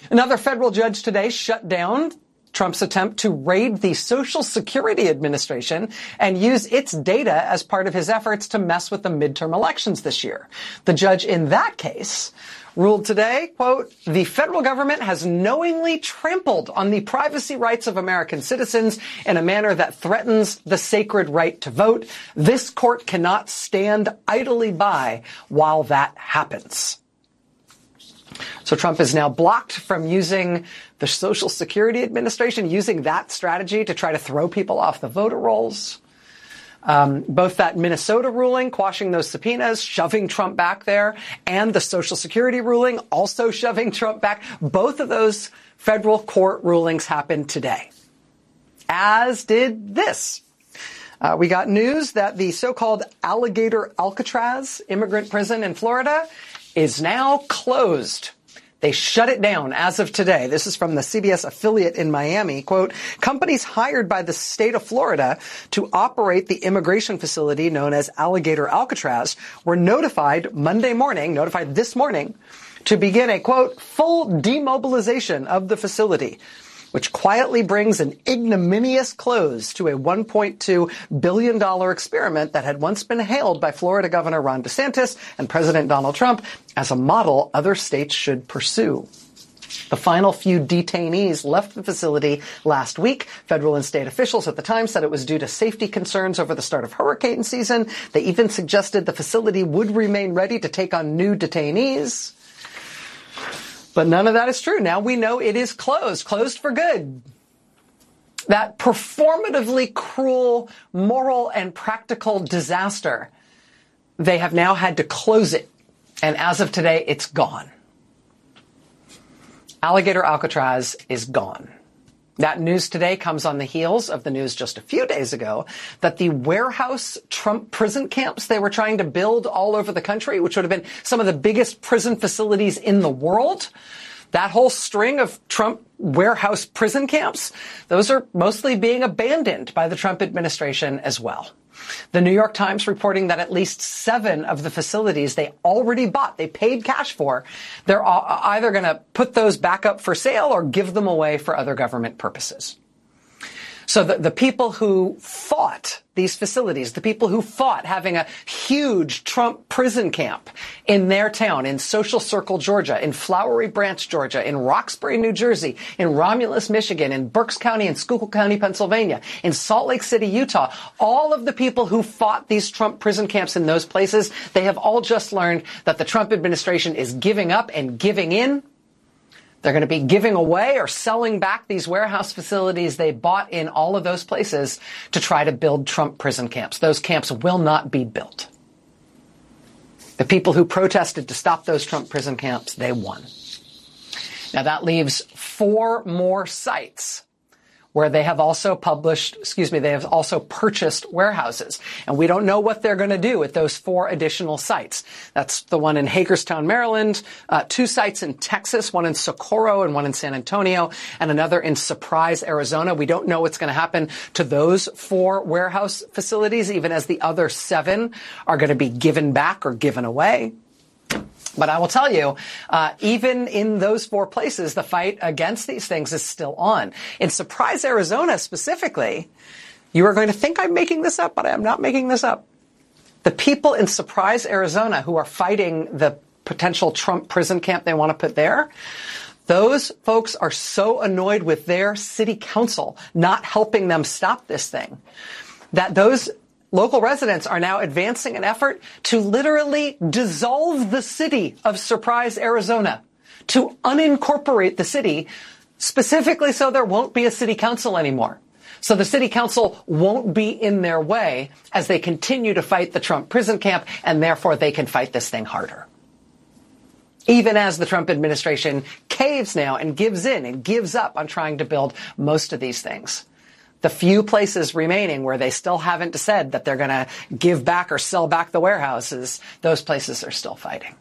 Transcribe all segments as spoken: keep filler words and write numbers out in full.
Another federal judge today shut down Trump's attempt to raid the Social Security Administration and use its data as part of his efforts to mess with the midterm elections this year. The judge in that case ruled today, quote, the federal government has knowingly trampled on the privacy rights of American citizens in a manner that threatens the sacred right to vote. This court cannot stand idly by while that happens. So Trump is now blocked from using the Social Security Administration, using that strategy to try to throw people off the voter rolls. Um, both that Minnesota ruling, quashing those subpoenas, shoving Trump back there, and the Social Security ruling, also shoving Trump back. Both of those federal court rulings happened today, as did this. Uh, we got news that the so-called Alligator Alcatraz immigrant prison in Florida is now closed. They shut it down as of today. This is from the C B S affiliate in Miami. Quote, companies hired by the state of Florida to operate the immigration facility known as Alligator Alcatraz were notified Monday morning, notified this morning, to begin a, quote, full demobilization of the facility, which quietly brings an ignominious close to a one point two billion dollars experiment that had once been hailed by Florida Governor Ron DeSantis and President Donald Trump as a model other states should pursue. The final few detainees left the facility last week. Federal and state officials at the time said it was due to safety concerns over the start of hurricane season. They even suggested the facility would remain ready to take on new detainees. But none of that is true. Now we know it is closed, closed for good. That performatively cruel moral and practical disaster, they have now had to close it. And as of today, it's gone. Alligator Alcatraz is gone. That news today comes on the heels of the news just a few days ago that the warehouse Trump prison camps they were trying to build all over the country, which would have been some of the biggest prison facilities in the world, that whole string of Trump warehouse prison camps, those are mostly being abandoned by the Trump administration as well. The New York Times reporting that at least seven of the facilities they already bought, they paid cash for, they're either going to put those back up for sale or give them away for other government purposes. So the, the people who fought these facilities, the people who fought having a huge Trump prison camp in their town, in Social Circle, Georgia, in Flowery Branch, Georgia, in Roxbury, New Jersey, in Romulus, Michigan, in Berks County and Schuylkill County, Pennsylvania, in Salt Lake City, Utah, all of the people who fought these Trump prison camps in those places, they have all just learned that the Trump administration is giving up and giving in. They're going to be giving away or selling back these warehouse facilities they bought in all of those places to try to build Trump prison camps. Those camps will not be built. The people who protested to stop those Trump prison camps, they won. Now that leaves four more sites where they have also published, excuse me, they have also purchased warehouses. And we don't know what they're going to do with those four additional sites. That's the one in Hagerstown, Maryland, uh, two sites in Texas, one in Socorro and one in San Antonio, and another in Surprise, Arizona. We don't know what's going to happen to those four warehouse facilities, even as the other seven are going to be given back or given away. But I will tell you, uh, even in those four places, the fight against these things is still on. In Surprise, Arizona specifically, you are going to think I'm making this up, but I am not making this up. The people in Surprise, Arizona who are fighting the potential Trump prison camp they want to put there, those folks are so annoyed with their city council not helping them stop this thing that those local residents are now advancing an effort to literally dissolve the city of Surprise, Arizona, to unincorporate the city, specifically so there won't be a city council anymore. So the city council won't be in their way as they continue to fight the Trump prison camp, and therefore they can fight this thing harder. Even as the Trump administration caves now and gives in and gives up on trying to build most of these things. The few places remaining where they still haven't said that they're going to give back or sell back the warehouses, those places are still fighting.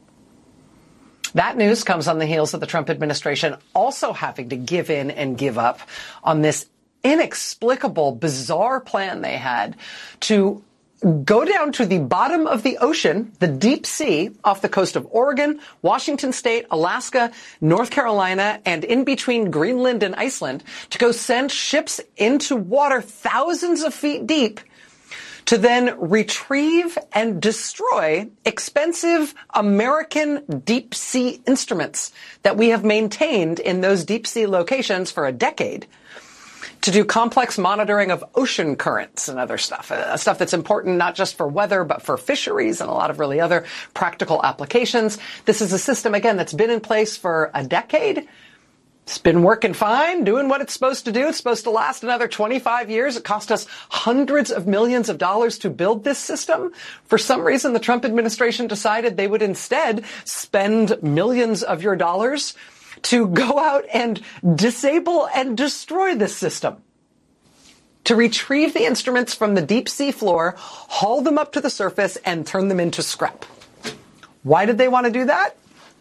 That news comes on the heels of the Trump administration also having to give in and give up on this inexplicable, bizarre plan they had to go down to the bottom of the ocean, the deep sea, off the coast of Oregon, Washington State, Alaska, North Carolina, and in between Greenland and Iceland to go send ships into water thousands of feet deep to then retrieve and destroy expensive American deep sea instruments that we have maintained in those deep sea locations for a decade, to do complex monitoring of ocean currents and other stuff, uh, stuff that's important not just for weather, but for fisheries and a lot of really other practical applications. This is a system, again, that's been in place for a decade. It's been working fine, doing what it's supposed to do. It's supposed to last another twenty-five years. It cost us hundreds of millions of dollars to build this system. For some reason, the Trump administration decided they would instead spend millions of your dollars to go out and disable and destroy this system, to retrieve the instruments from the deep sea floor, haul them up to the surface, and turn them into scrap. Why did they want to do that?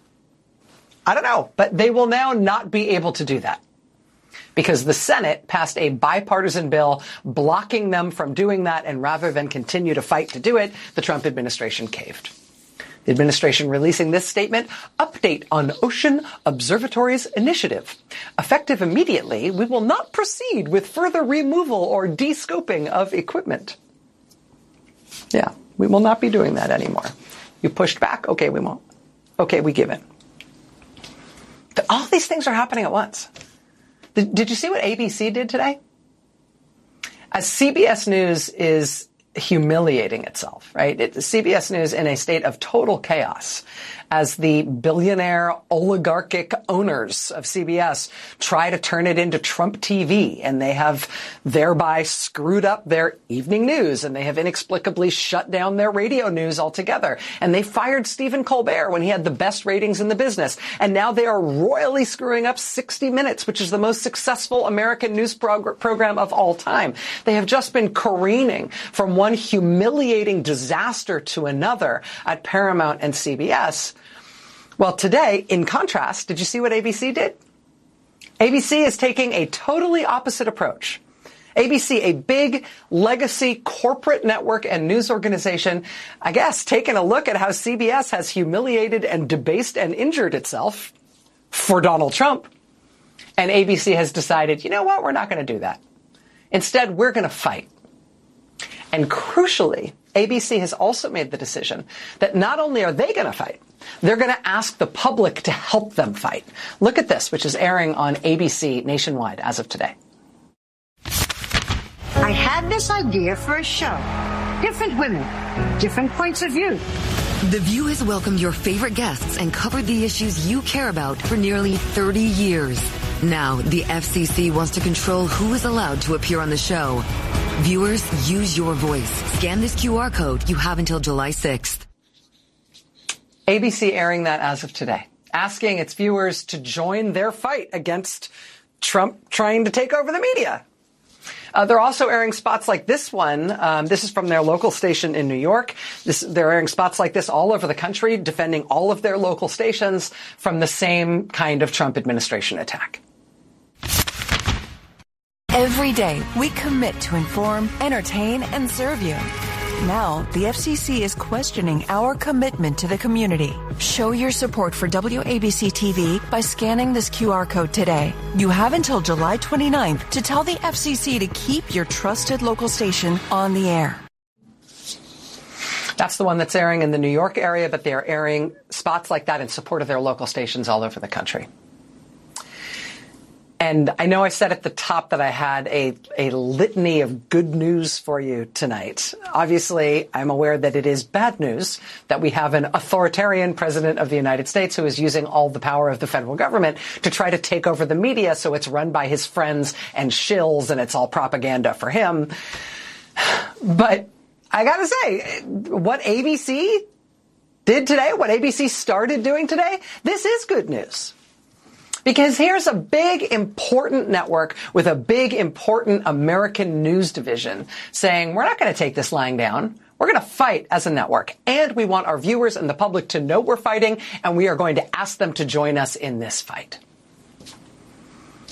I don't know, but they will now not be able to do that because the Senate passed a bipartisan bill blocking them from doing that, and rather than continue to fight to do it, the Trump administration caved. The administration releasing this statement: update on Ocean Observatory's initiative. Effective immediately, we will not proceed with further removal or de-scoping of equipment. Yeah, we will not be doing that anymore. You pushed back? Okay, we won't. Okay, we give in. All these things are happening at once. Did, did you see what A B C did today? As C B S News is humiliating itself, right? It, C B S News in a state of total chaos as the billionaire oligarchic owners of C B S try to turn it into Trump T V, and they have thereby screwed up their evening news, and they have inexplicably shut down their radio news altogether. And they fired Stephen Colbert when he had the best ratings in the business. And now they are royally screwing up sixty minutes, which is the most successful American news prog- program of all time. They have just been careening from one humiliating disaster to another at Paramount and C B S. Well, today, in contrast, did you see what A B C did? A B C is taking a totally opposite approach. A B C, a big legacy corporate network and news organization, I guess, taking a look at how C B S has humiliated and debased and injured itself for Donald Trump. And A B C has decided, you know what, we're not going to do that. Instead, we're going to fight. And crucially, A B C has also made the decision that not only are they going to fight, they're going to ask the public to help them fight. Look at this, which is airing on A B C nationwide as of today. I had this idea for a show. Different women, different points of view. The View has welcomed your favorite guests and covered the issues you care about for nearly thirty years. Now, the F C C wants to control who is allowed to appear on the show. Viewers, use your voice. Scan this Q R code. You have until July sixth. A B C airing that as of today, asking its viewers to join their fight against Trump trying to take over the media. Uh, they're also airing spots like this one. Um, this is from their local station in New York. This, they're airing spots like this all over the country, defending all of their local stations from the same kind of Trump administration attack. Every day, we commit to inform, entertain, and serve you. Now, the F C C is questioning our commitment to the community. Show your support for W A B C T V by scanning this Q R code today. You have until July twenty-ninth to tell the F C C to keep your trusted local station on the air. That's the one that's airing in the New York area, but they are airing spots like that in support of their local stations all over the country. And I know I said at the top that I had a, a litany of good news for you tonight. Obviously, I'm aware that it is bad news that we have an authoritarian president of the United States who is using all the power of the federal government to try to take over the media so it's run by his friends and shills and it's all propaganda for him. But I gotta say, what A B C did today, what A B C started doing today, this is good news. Because here's a big, important network with a big, important American news division saying, we're not going to take this lying down. We're going to fight as a network. And we want our viewers and the public to know we're fighting, and we are going to ask them to join us in this fight.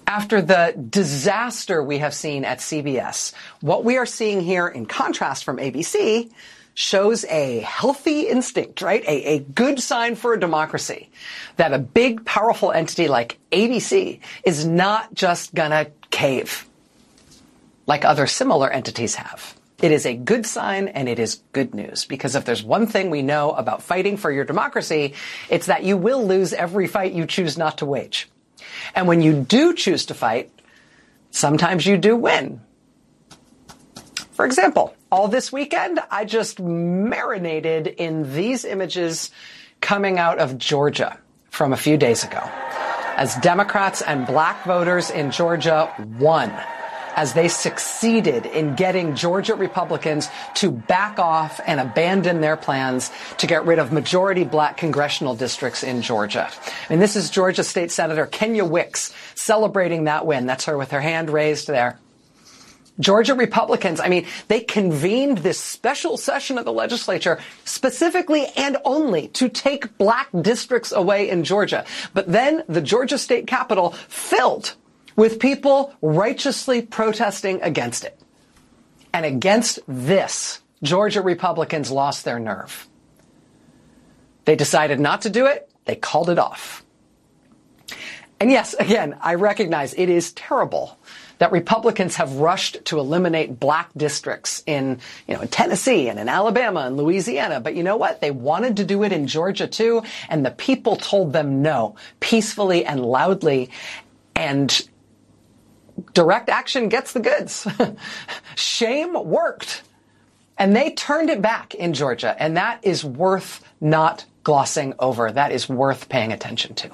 After the disaster we have seen at C B S, what we are seeing here, in contrast from A B C, shows a healthy instinct, right? A, a good sign for a democracy that a big, powerful entity like A B C is not just gonna cave like other similar entities have. It is a good sign, and it is good news, because if there's one thing we know about fighting for your democracy, it's that you will lose every fight you choose not to wage. And when you do choose to fight, sometimes you do win. For example, all this weekend, I just marinated in these images coming out of Georgia from a few days ago, as Democrats and black voters in Georgia won, as they succeeded in getting Georgia Republicans to back off and abandon their plans to get rid of majority black congressional districts in Georgia. And this is Georgia State Senator Kenya Wicks celebrating that win. That's her with her hand raised there. Georgia Republicans, I mean, they convened this special session of the legislature specifically and only to take black districts away in Georgia. But then the Georgia State Capitol filled with people righteously protesting against it. And against this, Georgia Republicans lost their nerve. They decided not to do it. They called it off. And yes, again, I recognize it is terrible that Republicans have rushed to eliminate black districts in, you know, in Tennessee and in Alabama and Louisiana. But you know what? They wanted to do it in Georgia too, and the people told them no, peacefully and loudly. And direct action gets the goods. Shame worked. And they turned it back in Georgia. And that is worth not glossing over. That is worth paying attention to.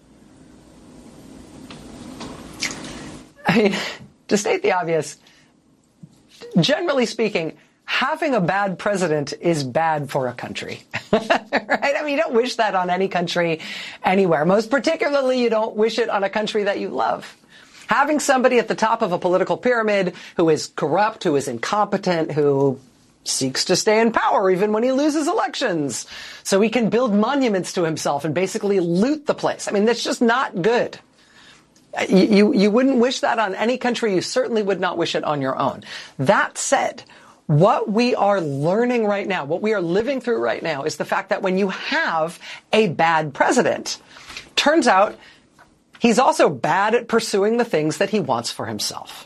I mean, to state the obvious, generally speaking, having a bad president is bad for a country, right? I mean, you don't wish that on any country anywhere. Most particularly, you don't wish it on a country that you love. Having somebody at the top of a political pyramid who is corrupt, who is incompetent, who seeks to stay in power even when he loses elections, so he can build monuments to himself and basically loot the place. I mean, that's just not good. You, you, you wouldn't wish that on any country. You certainly would not wish it on your own. That said, what we are learning right now, what we are living through right now, is the fact that when you have a bad president, turns out he's also bad at pursuing the things that he wants for himself.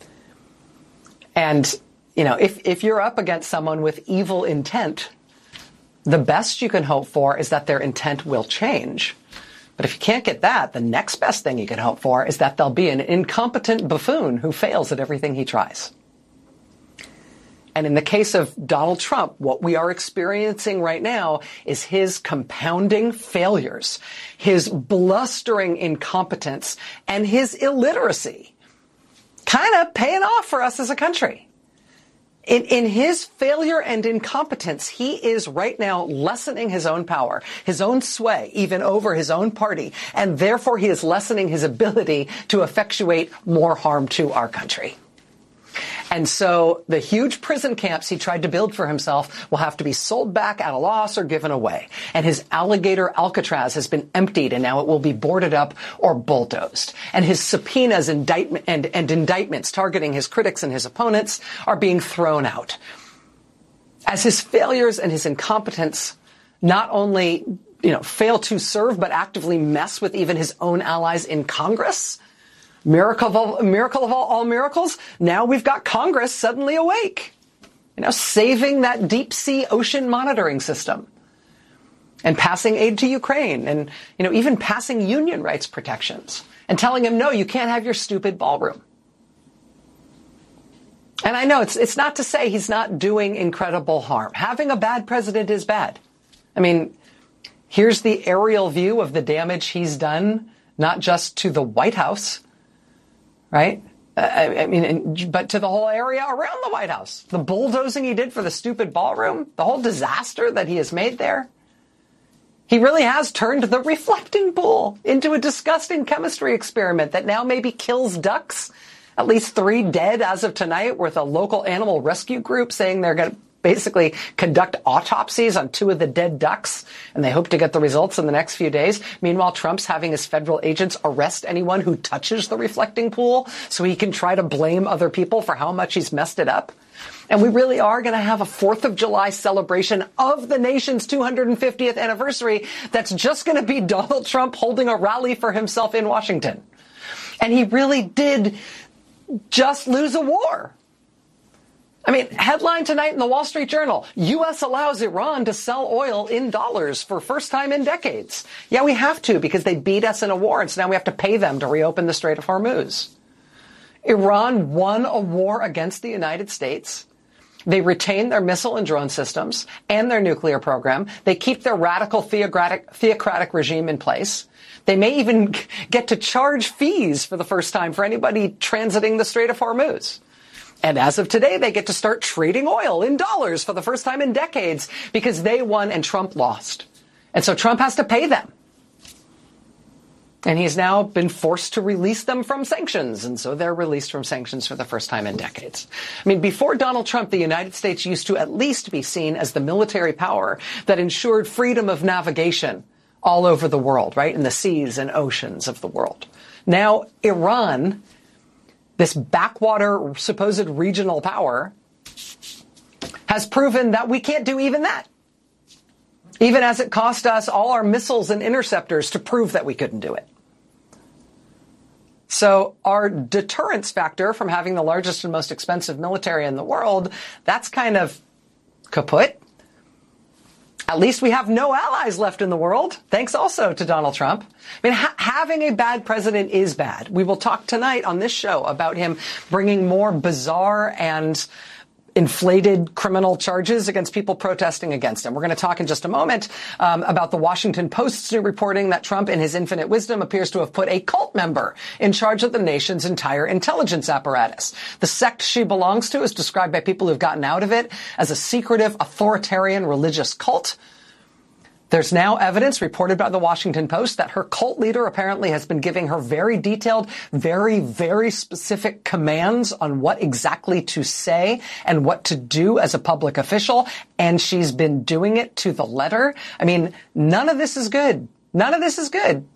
And, you know, if, if you're up against someone with evil intent, the best you can hope for is that their intent will change. But if you can't get that, the next best thing you can hope for is that there'll be an incompetent buffoon who fails at everything he tries. And in the case of Donald Trump, what we are experiencing right now is his compounding failures, his blustering incompetence, and his illiteracy kind of paying off for us as a country. In, in his failure and incompetence, he is right now lessening his own power, his own sway, even over his own party, and therefore he is lessening his ability to effectuate more harm to our country. And so the huge prison camps he tried to build for himself will have to be sold back at a loss or given away. And his alligator Alcatraz has been emptied, and now it will be boarded up or bulldozed. And his subpoenas indictment, and, and indictments targeting his critics and his opponents are being thrown out. As his failures and his incompetence not only, you know, fail to serve, but actively mess with even his own allies in Congress, Miracle of all, miracle of all, all miracles, now we've got Congress suddenly awake, you know, saving that deep sea ocean monitoring system and passing aid to Ukraine and, you know, even passing union rights protections and telling him, no, you can't have your stupid ballroom. And I know it's, it's not to say he's not doing incredible harm. Having a bad president is bad. I mean, here's the aerial view of the damage he's done, not just to the White House, right? I, I mean, but to the whole area around the White House. The bulldozing he did for the stupid ballroom, the whole disaster that he has made there. He really has turned the reflecting pool into a disgusting chemistry experiment that now maybe kills ducks. At least three dead as of tonight, with a local animal rescue group saying they're going to basically conduct autopsies on two of the dead ducks, and they hope to get the results in the next few days. Meanwhile, Trump's having his federal agents arrest anyone who touches the reflecting pool so he can try to blame other people for how much he's messed it up. And we really are going to have a fourth of July celebration of the nation's two hundred fiftieth anniversary that's just going to be Donald Trump holding a rally for himself in Washington. And he really did just lose a war. I mean, headline tonight in the Wall Street Journal, U S allows Iran to sell oil in dollars for first time in decades. Yeah, we have to because they beat us in a war, and so now we have to pay them to reopen the Strait of Hormuz. Iran won a war against the United States. They retain their missile and drone systems and their nuclear program. They keep their radical theocratic, theocratic regime in place. They may even get to charge fees for the first time for anybody transiting the Strait of Hormuz. And as of today, they get to start trading oil in dollars for the first time in decades because they won and Trump lost. And so Trump has to pay them. And he's now been forced to release them from sanctions. And so they're released from sanctions for the first time in decades. I mean, before Donald Trump, the United States used to at least be seen as the military power that ensured freedom of navigation all over the world, right? In the seas and oceans of the world. Now, Iran, this backwater supposed regional power, has proven that we can't do even that. Even as it cost us all our missiles and interceptors to prove that we couldn't do it. So our deterrence factor from having the largest and most expensive military in the world, that's kind of kaput. At least we have no allies left in the world, thanks also to Donald Trump. I mean, ha- having a bad president is bad. We will talk tonight on this show about him bringing more bizarre and inflated criminal charges against people protesting against him. We're going to talk in just a moment um, about the Washington Post's new reporting that Trump, in his infinite wisdom, appears to have put a cult member in charge of the nation's entire intelligence apparatus. The sect she belongs to is described by people who've gotten out of it as a secretive, authoritarian religious cult. There's now evidence reported by the Washington Post that her cult leader apparently has been giving her very detailed, very, very specific commands on what exactly to say and what to do as a public official. And she's been doing it to the letter. I mean, none of this is good. None of this is good.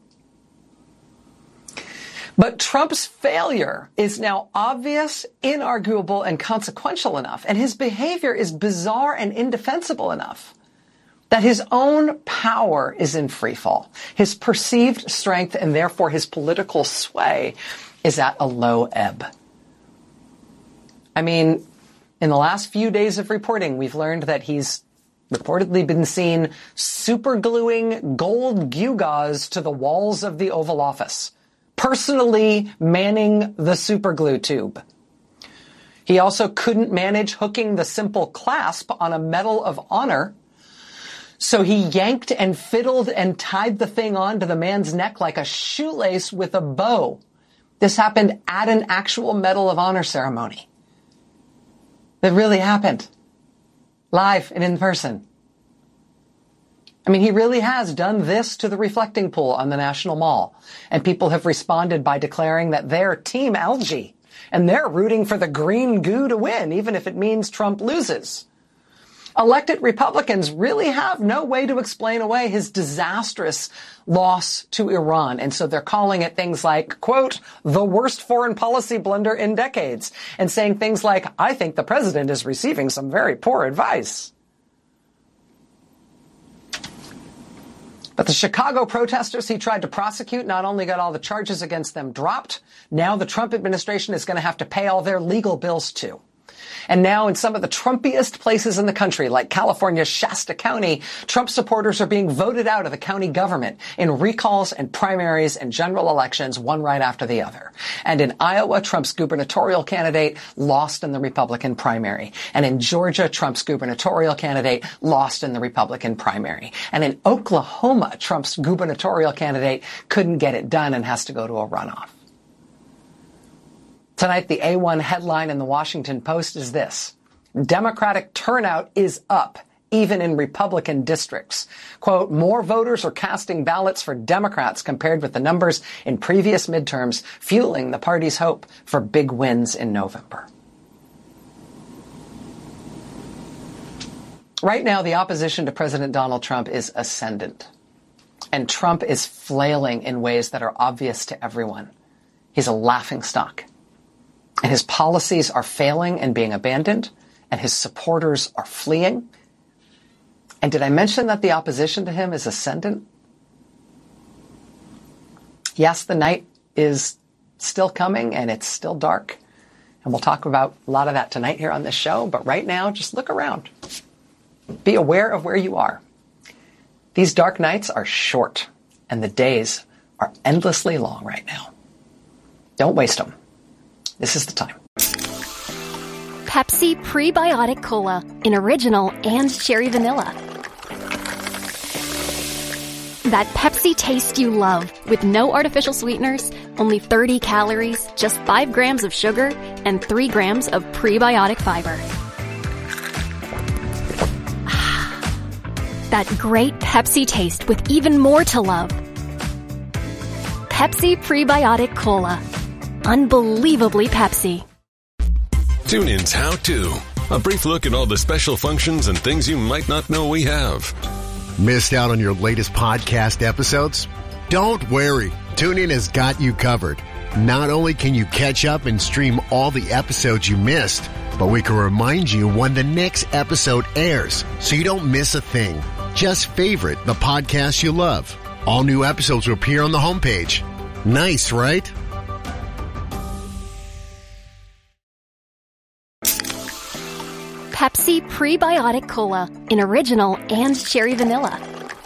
But Trump's failure is now obvious, inarguable, and consequential enough. And his behavior is bizarre and indefensible enough that his own power is in freefall. His perceived strength and therefore his political sway is at a low ebb. I mean, in the last few days of reporting, we've learned that he's reportedly been seen supergluing gold gewgaws to the walls of the Oval Office, personally manning the superglue tube. He also couldn't manage hooking the simple clasp on a Medal of Honor, so he yanked and fiddled and tied the thing on to the man's neck like a shoelace with a bow. This happened at an actual Medal of Honor ceremony. It really happened. Live and in person. I mean, he really has done this to the reflecting pool on the National Mall. And people have responded by declaring that they're Team Algae. And they're rooting for the green goo to win, even if it means Trump loses. Elected Republicans really have no way to explain away his disastrous loss to Iran. And so they're calling it things like, quote, the worst foreign policy blunder in decades, and saying things like, I think the president is receiving some very poor advice. But the Chicago protesters he tried to prosecute not only got all the charges against them dropped, now the Trump administration is going to have to pay all their legal bills too. And now in some of the Trumpiest places in the country, like California's Shasta County, Trump supporters are being voted out of the county government in recalls and primaries and general elections, one right after the other. And in Iowa, Trump's gubernatorial candidate lost in the Republican primary. And in Georgia, Trump's gubernatorial candidate lost in the Republican primary. And in Oklahoma, Trump's gubernatorial candidate couldn't get it done and has to go to a runoff. Tonight, the A one headline in the Washington Post is this: Democratic turnout is up, even in Republican districts. Quote, more voters are casting ballots for Democrats compared with the numbers in previous midterms, fueling the party's hope for big wins in November. Right now, the opposition to President Donald Trump is ascendant. And Trump is flailing in ways that are obvious to everyone. He's a laughingstock. And his policies are failing and being abandoned, and his supporters are fleeing. And did I mention that the opposition to him is ascendant? Yes, the night is still coming, and it's still dark. And we'll talk about a lot of that tonight here on this show. But right now, just look around. Be aware of where you are. These dark nights are short, and the days are endlessly long right now. Don't waste them. This is the time. Pepsi Prebiotic Cola in original and cherry vanilla. That Pepsi taste you love with no artificial sweeteners, only thirty calories, just five grams of sugar, and three grams of prebiotic fiber. That great Pepsi taste with even more to love. Pepsi Prebiotic Cola. Unbelievably Pepsi. TuneIn's How To. A brief look at all the special functions and things you might not know we have. Missed out on your latest podcast episodes? Don't worry. TuneIn has got you covered. Not only can you catch up and stream all the episodes you missed, but we can remind you when the next episode airs so you don't miss a thing. Just favorite the podcast you love. All new episodes will appear on the homepage. Nice, right? Pepsi Prebiotic Cola in original and cherry vanilla.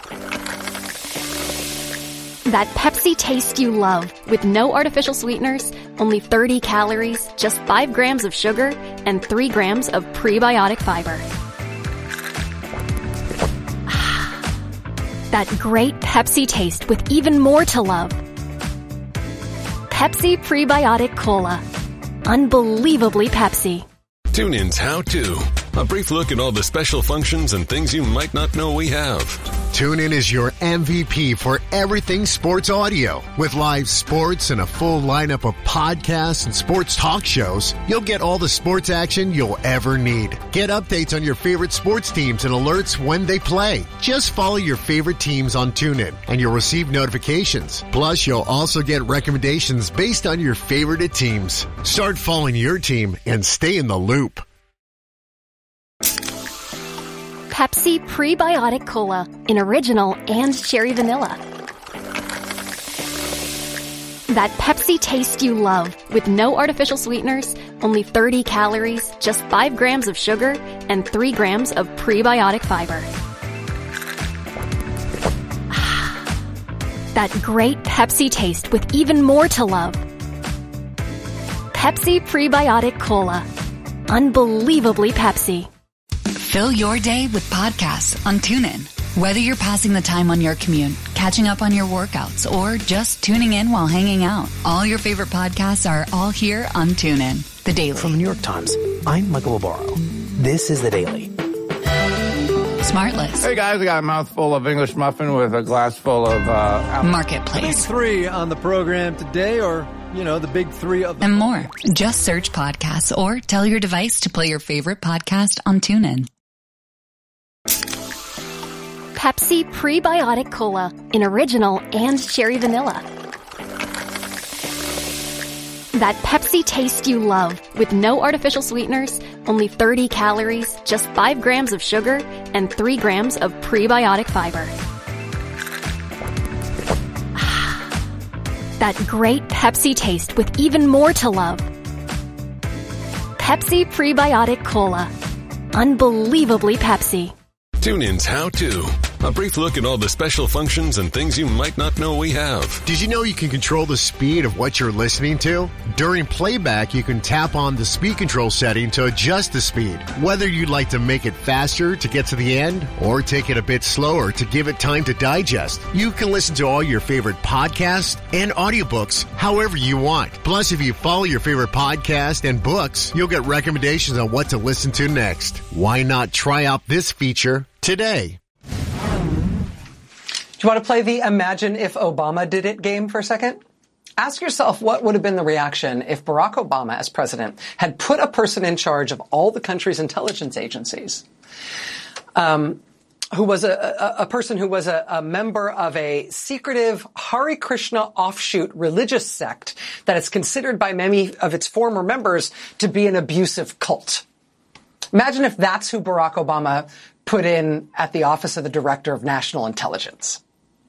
That Pepsi taste you love with no artificial sweeteners, only thirty calories, just five grams of sugar, and three grams of prebiotic fiber. That great Pepsi taste with even more to love. Pepsi Prebiotic Cola. Unbelievably Pepsi. TuneIn's How To. A brief look at all the special functions and things you might not know we have. TuneIn is your M V P for everything sports audio. With live sports and a full lineup of podcasts and sports talk shows, you'll get all the sports action you'll ever need. Get updates on your favorite sports teams and alerts when they play. Just follow your favorite teams on TuneIn and you'll receive notifications. Plus, you'll also get recommendations based on your favorite teams. Start following your team and stay in the loop. Pepsi Prebiotic Cola in original and cherry vanilla. That Pepsi taste you love with no artificial sweeteners, only thirty calories, just five grams of sugar, and three grams of prebiotic fiber. That great Pepsi taste with even more to love. Pepsi Prebiotic Cola. Unbelievably Pepsi. Fill your day with podcasts on TuneIn. Whether you're passing the time on your commute, catching up on your workouts, or just tuning in while hanging out, all your favorite podcasts are all here on TuneIn. The Daily. From the New York Times, I'm Michael Barbaro. This is The Daily. Smartless. Hey guys, I got a mouthful of English muffin with a glass full of uh, Marketplace. Big three on the program today, or, you know, the big three of the... And more. Just search podcasts or tell your device to play your favorite podcast on TuneIn. Pepsi Prebiotic Cola in original and cherry vanilla. That Pepsi taste you love with no artificial sweeteners, only thirty calories, just five grams of sugar, and three grams of prebiotic fiber. That great Pepsi taste with even more to love. Pepsi Prebiotic Cola. Unbelievably Pepsi. TuneIn's How To. A brief look at all the special functions and things you might not know we have. Did you know you can control the speed of what you're listening to? During playback, you can tap on the speed control setting to adjust the speed. Whether you'd like to make it faster to get to the end or take it a bit slower to give it time to digest, you can listen to all your favorite podcasts and audiobooks however you want. Plus, if you follow your favorite podcast and books, you'll get recommendations on what to listen to next. Why not try out this feature today? Do you want to play the Imagine If Obama Did It game for a second? Ask yourself what would have been the reaction if Barack Obama, as president, had put a person in charge of all the country's intelligence agencies. um, who was a, a, a person who was a, a member of a secretive Hare Krishna offshoot religious sect that is considered by many of its former members to be an abusive cult. Imagine if that's who Barack Obama put in at the Office of the Director of National Intelligence.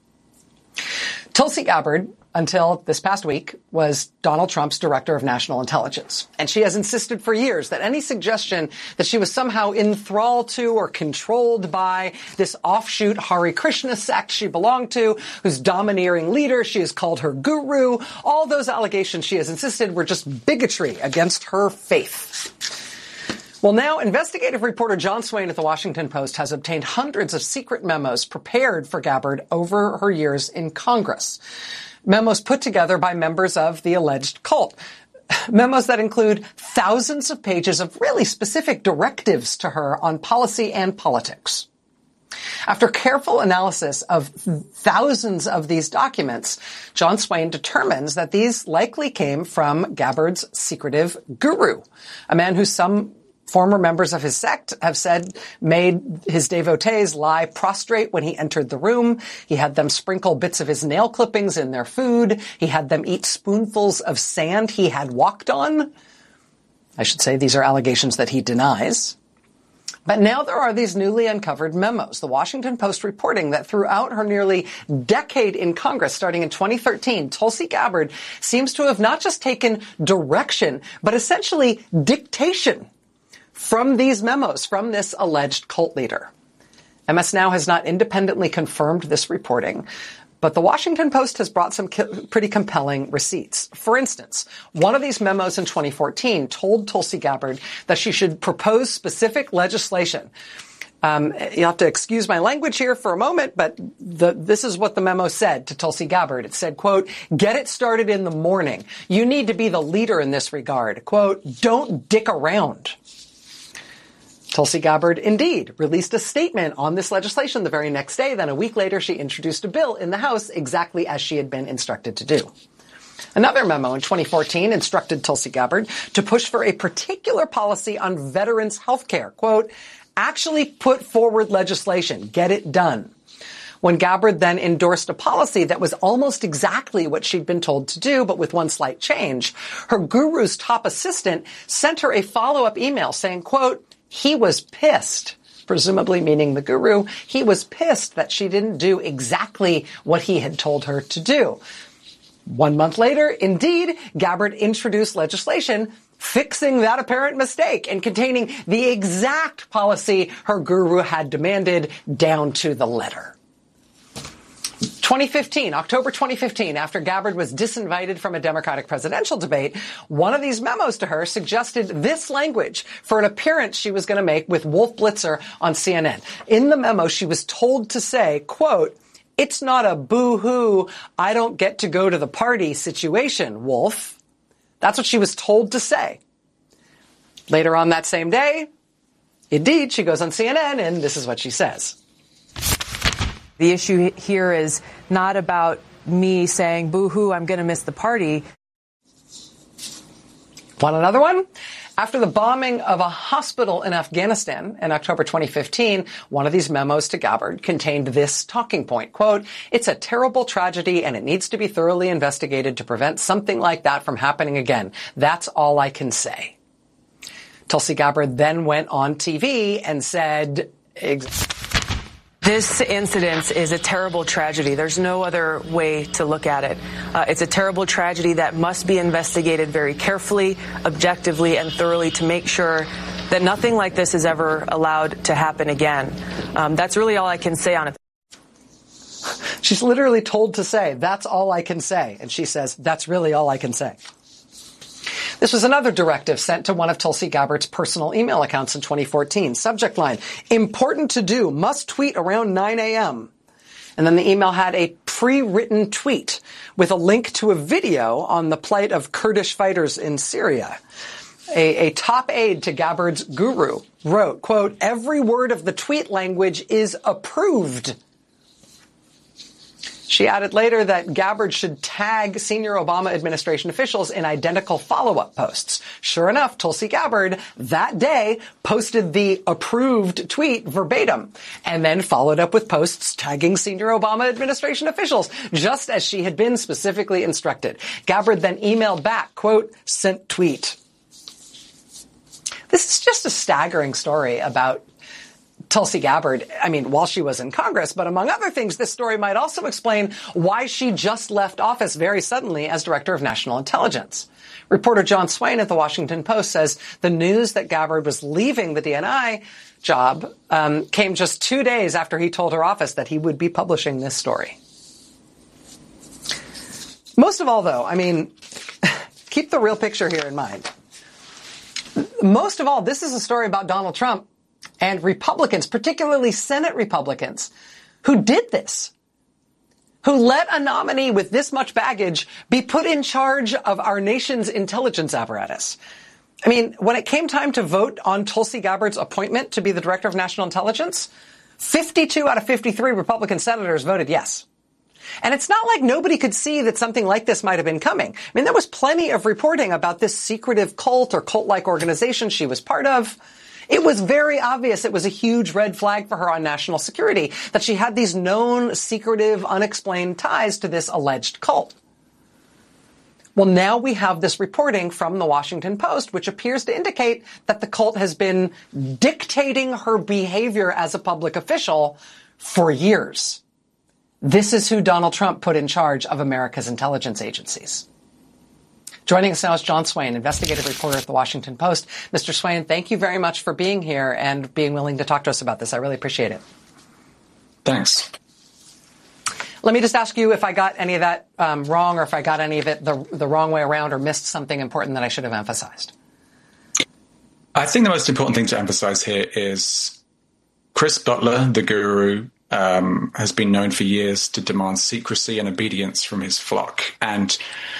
Tulsi Gabbard, until this past week, was Donald Trump's Director of National Intelligence. And she has insisted for years that any suggestion that she was somehow enthralled to or controlled by this offshoot Hare Krishna sect she belonged to, whose domineering leader she has called her guru, all those allegations, she has insisted, were just bigotry against her faith. Well, now, investigative reporter John Swain at the Washington Post has obtained hundreds of secret memos prepared for Gabbard over her years in Congress. Memos put together by members of the alleged cult. Memos that include thousands of pages of really specific directives to her on policy and politics. After careful analysis of thousands of these documents, John Swain determines that these likely came from Gabbard's secretive guru, a man who some former members of his sect have said made his devotees lie prostrate when he entered the room. He had them sprinkle bits of his nail clippings in their food. He had them eat spoonfuls of sand he had walked on. I should say these are allegations that he denies. But now there are these newly uncovered memos. The Washington Post reporting that throughout her nearly decade in Congress, starting in twenty thirteen, Tulsi Gabbard seems to have not just taken direction, but essentially dictation from these memos, from this alleged cult leader. M S Now has not independently confirmed this reporting, but the Washington Post has brought some ki- pretty compelling receipts. For instance, one of these memos in twenty fourteen told Tulsi Gabbard that she should propose specific legislation. Um, you have to excuse my language here for a moment, but the, this is what the memo said to Tulsi Gabbard. It said, quote, get it started in the morning. You need to be the leader in this regard. Quote, don't dick around. Tulsi Gabbard, indeed, released a statement on this legislation the very next day. Then a week later, she introduced a bill in the House exactly as she had been instructed to do. Another memo in twenty fourteen instructed Tulsi Gabbard to push for a particular policy on veterans' health care. Quote, actually put forward legislation. Get it done. When Gabbard then endorsed a policy that was almost exactly what she'd been told to do, but with one slight change, her guru's top assistant sent her a follow-up email saying, quote, he was pissed, presumably meaning the guru. He was pissed that she didn't do exactly what he had told her to do. One month later, indeed, Gabbard introduced legislation fixing that apparent mistake and containing the exact policy her guru had demanded down to the letter. twenty fifteen, October twenty fifteen, after Gabbard was disinvited from a Democratic presidential debate, one of these memos to her suggested this language for an appearance she was going to make with Wolf Blitzer on C N N. In the memo, she was told to say, quote, it's not a boo-hoo, I don't get to go to the party situation, Wolf. That's what she was told to say. Later on that same day, indeed, she goes on C N N and this is what she says. The issue here is not about me saying, boo-hoo, I'm going to miss the party. Want another one? After the bombing of a hospital in Afghanistan in October twenty fifteen, one of these memos to Gabbard contained this talking point, quote, it's a terrible tragedy and it needs to be thoroughly investigated to prevent something like that from happening again. That's all I can say. Tulsi Gabbard then went on T V and said, ex- This incident is a terrible tragedy. There's no other way to look at it. Uh, it's a terrible tragedy that must be investigated very carefully, objectively, and thoroughly to make sure that nothing like this is ever allowed to happen again. Um, that's really all I can say on it. She's literally told to say, that's all I can say. And she says, that's really all I can say. This was another directive sent to one of Tulsi Gabbard's personal email accounts in twenty fourteen. Subject line, important to do, must tweet around nine a.m. And then the email had a pre-written tweet with a link to a video on the plight of Kurdish fighters in Syria. A, a top aide to Gabbard's guru wrote, quote, every word of the tweet language is approved. She added later that Gabbard should tag senior Obama administration officials in identical follow-up posts. Sure enough, Tulsi Gabbard that day posted the approved tweet verbatim and then followed up with posts tagging senior Obama administration officials, just as she had been specifically instructed. Gabbard then emailed back, quote, sent tweet. This is just a staggering story about Tulsi Gabbard, I mean, while she was in Congress, but among other things, this story might also explain why she just left office very suddenly as Director of National Intelligence. Reporter John Swain at The Washington Post says the news that Gabbard was leaving the D N I job um, came just two days after he told her office that he would be publishing this story. Most of all, though, I mean, keep the real picture here in mind. Most of all, this is a story about Donald Trump and Republicans, particularly Senate Republicans, who did this, who let a nominee with this much baggage be put in charge of our nation's intelligence apparatus. I mean, when it came time to vote on Tulsi Gabbard's appointment to be the Director of National Intelligence, fifty-two out of fifty-three Republican senators voted yes. And it's not like nobody could see that something like this might have been coming. I mean, there was plenty of reporting about this secretive cult or cult-like organization she was part of. It was very obvious it was a huge red flag for her on national security, that she had these known, secretive, unexplained ties to this alleged cult. Well, now we have this reporting from the Washington Post, which appears to indicate that the cult has been dictating her behavior as a public official for years. This is who Donald Trump put in charge of America's intelligence agencies. Joining us now is John Swain, investigative reporter at The Washington Post. Mister Swain, thank you very much for being here and being willing to talk to us about this. I really appreciate it. Thanks. Let me just ask you if I got any of that um, wrong, or if I got any of it the, the wrong way around, or missed something important that I should have emphasized. I think the most important thing to emphasize here is Chris Butler, the guru, um, has been known for years to demand secrecy and obedience from his flock. And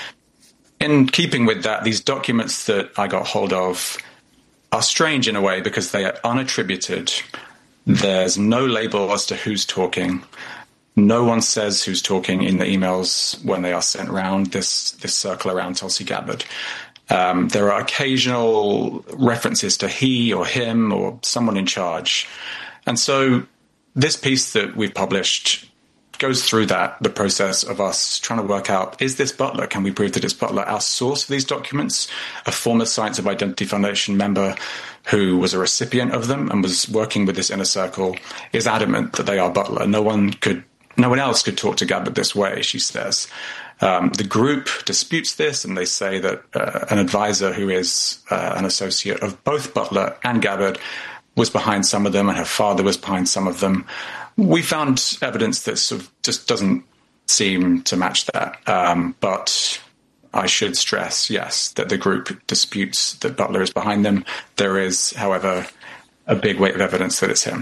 in keeping with that, these documents that I got hold of are strange in a way because they are unattributed. There's no label as to who's talking. No one says who's talking in the emails when they are sent around this, this circle around Tulsi Gabbard. Um, there are occasional references to he or him or someone in charge. And so this piece that we've published goes through that, the process of us trying to work out, is this Butler? Can we prove that it's Butler? Our source for these documents, a former Science of Identity Foundation member who was a recipient of them and was working with this inner circle, is adamant that they are Butler. No one could, no one else could talk to Gabbard this way, she says. Um, the group disputes this, and they say that uh, an advisor who is uh, an associate of both Butler and Gabbard was behind some of them, and her father was behind some of them. We found evidence that sort of just doesn't seem to match that. Um, but I should stress, yes, that the group disputes that Butler is behind them. There is, however, a big weight of evidence that it's him.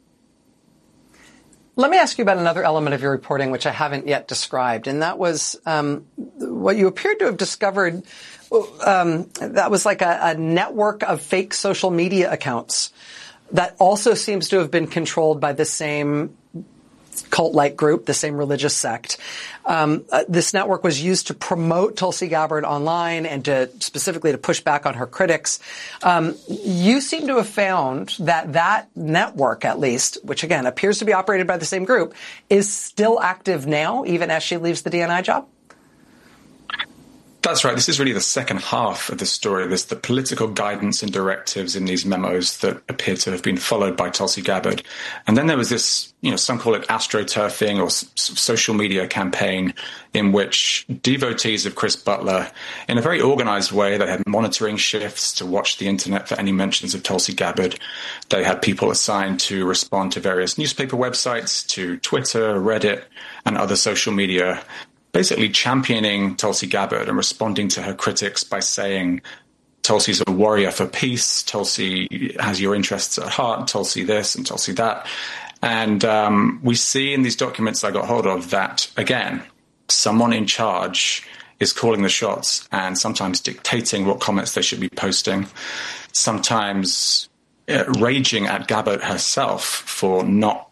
Let me ask you about another element of your reporting, which I haven't yet described, and that was um, what you appeared to have discovered. Um, that was like a, a network of fake social media accounts that also seems to have been controlled by the same cult-like group, the same religious sect. Um, uh, this network was used to promote Tulsi Gabbard online and to specifically to push back on her critics. Um, you seem to have found that that network, at least, which again appears to be operated by the same group, is still active now, even as she leaves the D N I job? That's right. This is really the second half of the story. There's the political guidance and directives in these memos that appear to have been followed by Tulsi Gabbard. And then there was this, you know, some call it astroturfing or s- social media campaign in which devotees of Chris Butler, in a very organized way, they had monitoring shifts to watch the internet for any mentions of Tulsi Gabbard. They had people assigned to respond to various newspaper websites, to Twitter, Reddit, and other social media, basically championing Tulsi Gabbard and responding to her critics by saying, Tulsi's a warrior for peace, Tulsi has your interests at heart, Tulsi this and Tulsi that. And um, we see in these documents I got hold of that, again, someone in charge is calling the shots and sometimes dictating what comments they should be posting, sometimes uh, raging at Gabbard herself for not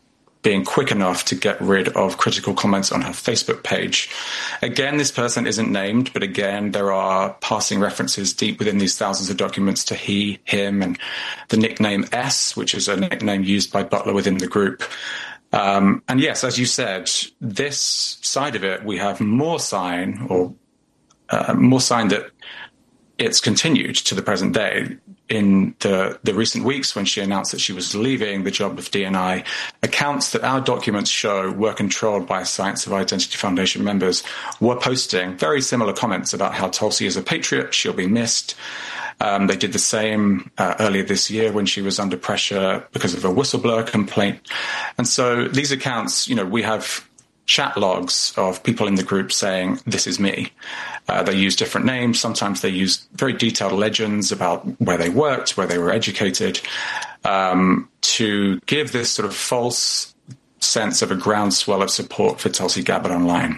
being quick enough to get rid of critical comments on her Facebook page. Again, this person isn't named, but again, there are passing references deep within these thousands of documents to he, him, and the nickname S, which is a nickname used by Butler within the group. Um, and yes, as you said, this side of it, we have more sign or uh, more sign that it's continued to the present day. In the, the recent weeks, when she announced that she was leaving the job of D N I, accounts that our documents show were controlled by Science of Identity Foundation members were posting very similar comments about how Tulsi is a patriot, she'll be missed. Um, they did the same uh, earlier this year when she was under pressure because of a whistleblower complaint. And so these accounts, you know, we have chat logs of people in the group saying, this is me. Uh, they use different names. Sometimes they use very detailed legends about where they worked, where they were educated, um, to give this sort of false sense of a groundswell of support for Tulsi Gabbard online.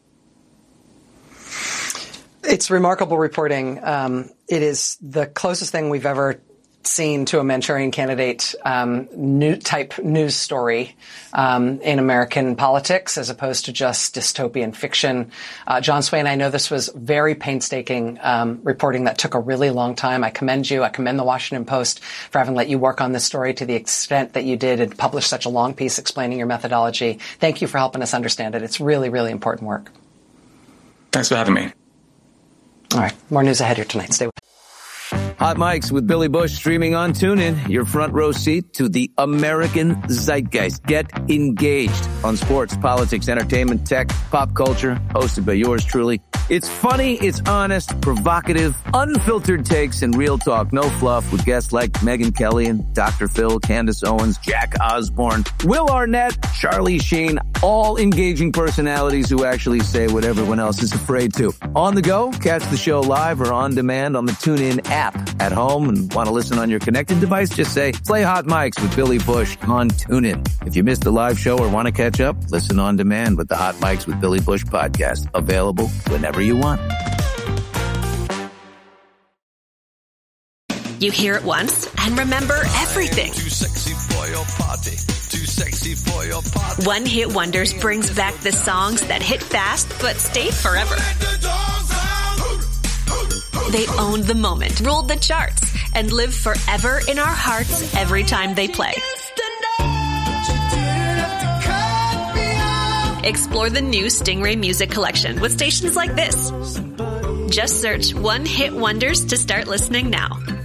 It's remarkable reporting. Um, it is the closest thing we've ever seen to a Manchurian candidate um, new type news story um, in American politics, as opposed to just dystopian fiction. Uh, John Swain, I know this was very painstaking um, reporting that took a really long time. I commend you. I commend the Washington Post for having let you work on this story to the extent that you did and publish such a long piece explaining your methodology. Thank you for helping us understand it. It's really, really important work. Thanks for having me. All right. More news ahead here tonight. Stay with us. Hot Mics with Billy Bush streaming on TuneIn. Your front row seat to the American zeitgeist. Get engaged on sports, politics, entertainment, tech, pop culture. Hosted by yours truly. It's funny, it's honest, provocative, unfiltered takes, and real talk. No fluff with guests like Megyn Kelly and Doctor Phil, Candace Owens, Jack Osborne, Will Arnett, Charlie Sheen. All engaging personalities who actually say what everyone else is afraid to. On the go, catch the show live or on demand on the TuneIn app. At home and want to listen on your connected device, just say, play Hot Mics with Billy Bush on TuneIn. If you missed the live show or want to catch up, listen on demand with the Hot Mics with Billy Bush podcast. Available whenever you want. You hear it once and remember everything. Too sexy for your party. Too sexy for your party. One Hit Wonders brings back the songs that hit fast but stayed forever. They owned the moment, ruled the charts, and live forever in our hearts every time they play. Explore the new Stingray Music Collection with stations like this. Just search One Hit Wonders to start listening now.